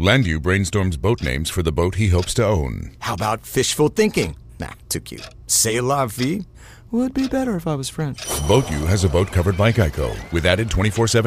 Landu brainstorms boat names for the boat he hopes to own. How about fishful thinking? Nah, too cute. C'est la vie? Would be better if I was French. Boat U has a boat covered by Geico with added 24/7